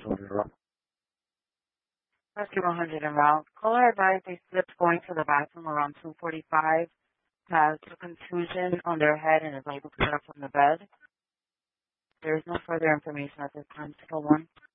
Rescue 100 en route. Caller advised they slipped going to the bathroom around 2:45, has a contusion on their head and is able to get up from the bed. There is no further information at this time. Still one.